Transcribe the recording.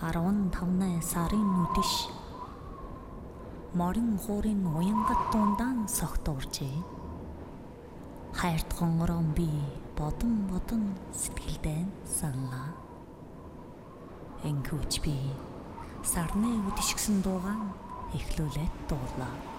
15 сарын үдэш морин хуурын уянгат дундаан согтууржээ. Хайрт хонгорон би бодон сэтгэлдээ саналаа. Энхүүч би сарны үдэш гэсэн дуугаан эхлүүлээд дуулаа.